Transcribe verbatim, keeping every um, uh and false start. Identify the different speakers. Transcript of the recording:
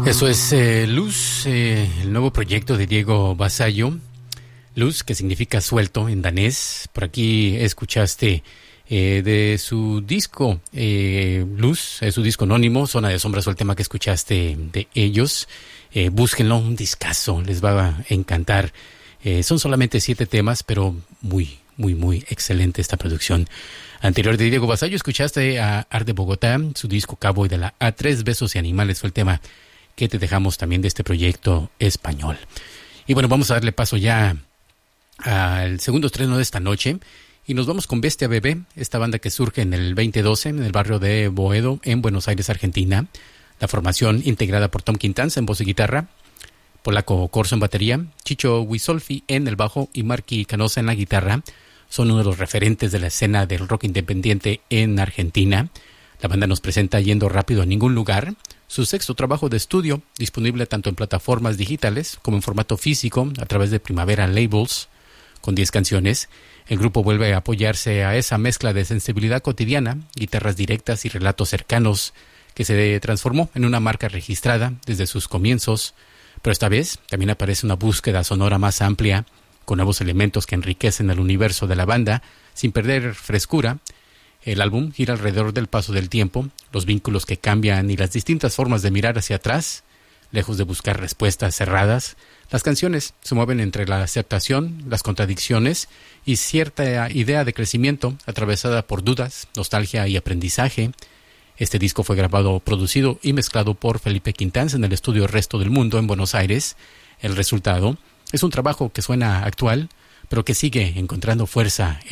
Speaker 1: Eso es eh, Luz, eh, el nuevo proyecto de Diego Vasallo. Luz, que significa suelto en danés. Por aquí escuchaste eh, de su disco eh, Luz, es su disco anónimo, Zona de Sombras, o el tema que escuchaste de ellos. Eh, búsquenlo, un discazo, les va a encantar. Eh, son solamente siete temas, pero muy, muy, muy excelente esta producción. Anterior de Diego Vasallo, escuchaste a Art de Bogotá, su disco Cowboy de la A, Tres Besos y Animales fue el tema que te dejamos también de este proyecto español. Y bueno, vamos a darle paso ya al segundo estreno de esta noche y nos vamos con Bestia Bebé, esta banda que surge en el veinte doce en el barrio de Boedo, en Buenos Aires, Argentina. La formación integrada por Tom Quintanza en voz y guitarra, Polaco Corso en batería, Chicho Wisolfi en el bajo y Marky Canosa en la guitarra. Son uno de los referentes de la escena del rock independiente en Argentina. La banda nos presenta Yendo Rápido a Ningún Lugar, su sexto trabajo de estudio, disponible tanto en plataformas digitales como en formato físico a través de Primavera Labels. Con diez canciones, el grupo vuelve a apoyarse a esa mezcla de sensibilidad cotidiana, guitarras directas y relatos cercanos que se transformó en una marca registrada desde sus comienzos, pero esta vez también aparece una búsqueda sonora más amplia, con nuevos elementos que enriquecen el universo de la banda sin perder frescura. El álbum gira alrededor del paso del tiempo, los vínculos que cambian y las distintas formas de mirar hacia atrás. Lejos de buscar respuestas cerradas, las canciones se mueven entre la aceptación, las contradicciones y cierta idea de crecimiento atravesada por dudas, nostalgia y aprendizaje. Este disco fue grabado, producido y mezclado por Felipe Quintanza en el estudio Resto del Mundo en Buenos Aires. El resultado es un trabajo que suena actual, pero que sigue encontrando fuerza en